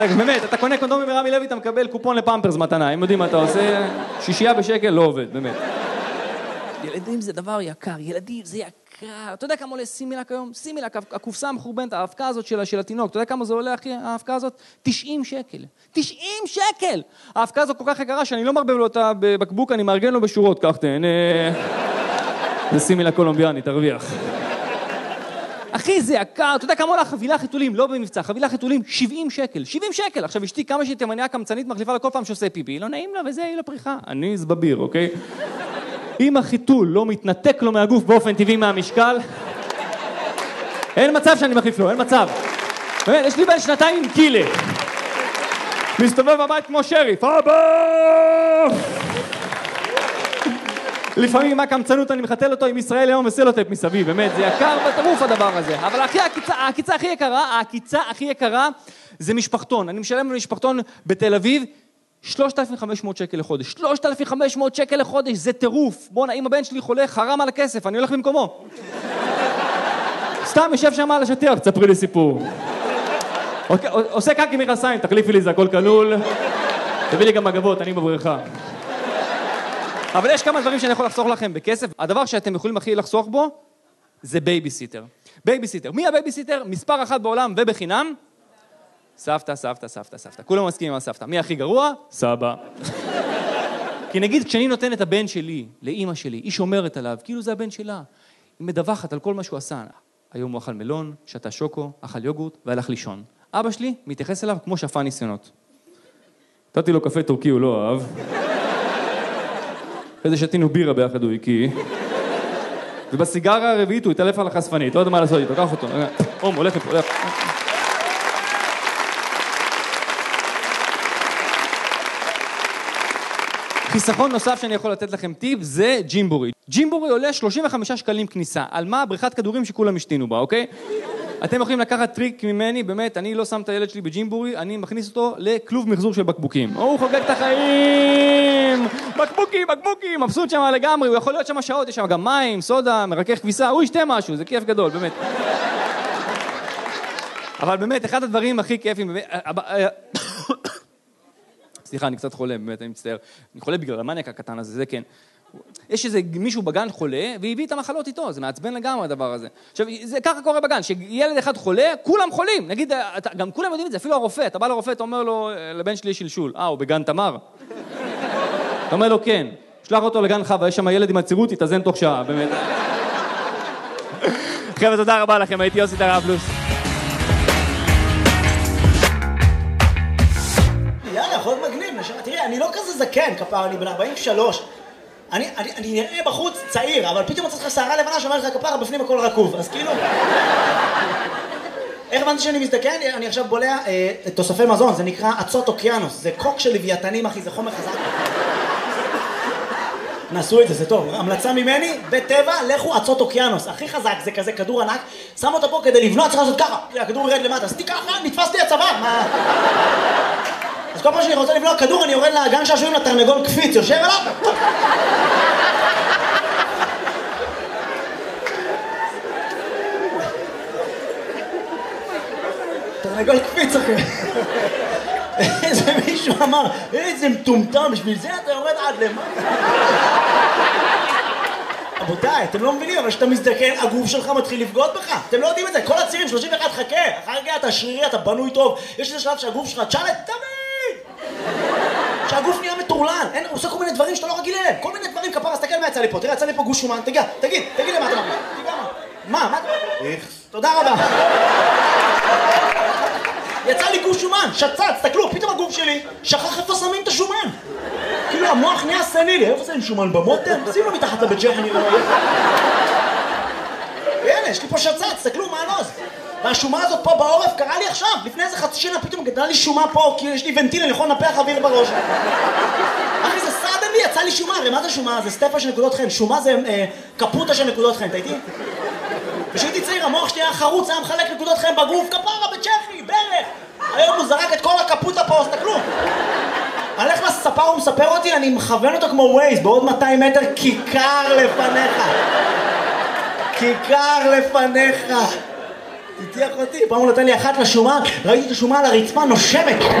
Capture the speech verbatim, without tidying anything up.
באמת, אתה קונה קונדומים מרמי לוי, אתה מקבל קופון לפמפרס מתנה, הם יודעים מה אתה עושה, שישייה בשקל לא עובד, באמת. ילדים זה דבר יקר, ילדים זה יקר. אתה יודע כמה עולה סימילק היום? סימילק, הקופסה המחורבנת, ההפקה הזאת של התינוק, אתה יודע כמה זה עולה, אחי, ההפקה הזאת? תשעים שקל. תשעים שקל! ההפקה הזאת כל כך יקרה שאני לא מרבב לו אותה בבקבוק, אני מארגן לו בשורות, כך תהנה. זה סימילק קולומביאני, תרוויח. אחי, זה יקר, אתה יודע כמה עולה חבילה חיתולים, לא במבצע, חבילה חיתולים, שבעים שקל, שבעים שקל. עכשיו, אשתי כמה שהיא תימניה קמצנית מחליפה לכל פעם שעושה פיפי, לא נעים לה וזה, היא לא פריחה. אני זבביר, אוקיי? אם החיתול לא מתנתק לו מהגוף באופן טבעי מהמשקל, אין מצב שאני מחליף לו, אין מצב. באמת, יש לי בן שנתיים עם קילה. מסתובב בבית כמו שריף, אבא! לפעמים עם הקמצנות אני מחתל אותו עם ישראל היום וסלוטפ מסביב, באמת, זה יקר בטירוף הדבר הזה. אבל הכי, הקיצה, הקיצה הכי יקרה, הקיצה הכי יקרה זה משפחתון. אני משלם למשפחתון בתל אביב שלושת אלפים וחמש מאות שקל לחודש. שלושת אלפים וחמש מאות שקל לחודש, זה טירוף. בוא'נה, אם הבן שלי חולה, חרם על הכסף, אני הולך במקומו. סתם יושב שם על השטיח, תספרי לי סיפור. עושה קקי מכנסיים, תחליפי לי, זה הכל כלול. תביא לי גם מגבות, אני בבריכה. אבל יש כמה דברים שאני יכול לחסוך לכם בכסף. הדבר שאתם יכולים הכי לחסוך בו, זה בייביסיטר. בייביסיטר. מי הבייביסיטר? מספר אחת בעולם ובחינם. סבתא, סבתא, סבתא, סבתא. כולם מסכימים על סבתא. מי הכי גרוע? סבא. כי נגיד, כשאני נותן את הבן שלי לאמא שלי, היא שומרת עליו, כאילו זה הבן שלה. היא מדווחת על כל מה שהוא עשה. היום הוא אכל מלון, שתה שוקו, אכל יוגורט והלך לישון. אבא שלי מתייחס אליו כמו שפע ניסיונות. נתתי לו קפה טורקי, הוא לא אהב. אחרי זה שתינו בירה ביחד הוא הקיא. ובסיגרה הרביעית הוא התעלף על החשפנית. לא יודע מה לעשות איתו, קח אותו. אום, הולך לפה, הולך. חיסכון נוסף שאני יכול לתת לכם טיפ זה ג'ימבורי. ג'ימבורי עולה שלושים וחמישה שקלים כניסה. על מה? בריכת כדורים שכולם השתינו בה, אוקיי? אתם יכולים לקחת טריק ממני, באמת, אני לא שם את הילד שלי בג'ימבורי, אני מכניס אותו לכלוב מחזור של בקבוקים. הוא חוגג את החיים! בקבוקים, בקבוקים, מבסוט שם לגמרי, הוא יכול להיות שם שעות, יש שם גם מים, סודה, מרכך כביסה, הוא ישתה משהו, זה כיף גדול, באמת. אבל באמת, אחד הדברים הכי כיפים, באמת... סליחה, אני קצת חולה, באמת, אני מצטער. אני חולה בגלל המניאק הקטן הזה, זה כן. יש איזה מישהו בגן חולה, והביא את המחלות איתו, זה מעצבן לגמרי הדבר הזה. עכשיו, זה ככה קורה בגן, שילד אחד חולה, כולם חולים. נגיד, גם כולם יודעים את זה, אפילו הרופא, אתה בא לרופא, אתה אומר לו, לבן שלי שלשול, אה, הוא בגן תמר? אתה אומר לו, כן. שלח אותו לגן חווה, יש שם ילד עם הצירות, יתאזן תוך שעה, באמת. חבר'ה, תודה רבה לכם, הייתי יוסי טראבלוס. יאללה, יכול להיות מגניב, נשמע. תראי, אני לא כזה זקן, כפר, אני בן ארבעים ושלוש. אני, אני, אני נראה בחוץ צעיר, אבל פתאום מצאת לך שערה לבנה שאומרת לך כפרה בפנים הכל רקוב, אז כאילו... איך הבנתי שאני מזדקן? אני עכשיו בולע אה, תוספי מזון, זה נקרא אצות אוקיינוס, זה קוק של לוויתנים, אחי, זה חומר חזק. נעשו את זה, זה טוב. המלצה ממני, בטבע, לכו אצות אוקיינוס. הכי חזק, זה כזה כדור ענק, שם אותו פה כדי לבנות, צריך לעשות ככה, הכדור ירד למטה, עשיתי ככה, נתפס לי הצוואר, מה... אז כל פעם שאני רוצה לבלוע כדור, אני יורד לגן שעשועים לתרנגול קפיץ, יושב עליו. תרנגול קפיץ, אחי. איזה מישהו אמר, איזה מטומטם, בשביל זה אתה יורד עד למטה. רבותיי, אתם לא מבינים, אבל כשאתה מזדקן, הגוף שלך מתחיל לפגוד בך. אתם לא יודעים את זה, כל הצעירים, שלושים ואחת, חכה. אחר כך אתה שרירי, אתה בנוי טוב. יש איזה שלב שהגוף שלך, תשאלת, תמיד! שהגוף נהיה מטורלן, אין, הוא עושה כל מיני דברים שאתה לא רגיל אליהם. כל מיני דברים, כפרה, תסתכל מה יצא לי פה. תראה, יצא לי פה גוש שומן, תגיע, תגיד, תגיד למה אתה מרגיש. תגיד מה? מה? מה? תודה רבה. יצא לי גוש שומן, שצץ, תסתכלו, פתאום הגוף שלי שכח איפה שמים את השומן. כאילו המוח נהיה סנילי, איפה שמים שומן במוטר? שים לו מתחת לבית ג'ח, אני לא רואה. והנה, יש לי פה שצץ, תסתכלו, מה הנוז? והשומה הזאת פה בעורף קרה לי עכשיו, לפני איזה חצי שנה פתאום גדלה לי שומה פה, כי יש לי ונטיל, אני יכול לנפח אוויר בראש. אחי, זה סעדן לי, יצא לי שומה, הרי מה זה שומה? זה סטפה של נקודות חן, שומה זה אה, קפוטה של נקודות חן, אתה איתי? כשהייתי צעיר, המוח שלי היה חרוץ, היה מחלק נקודות חן בגוף, כפרה, בצ'כי, ברך. היום הוא זרק את כל הקפוטה פה, תסתכלו. אני הולך לספר, הוא מספר אותי, אני מכוון אותו כמו ווייז, בעוד מאתיים מטר, כיכר לפניך. כיכר לפניך. תטיח אותי, פעם הוא נתן לי אחת לשומה, ראיתי את השומה על הרצפה נושמת.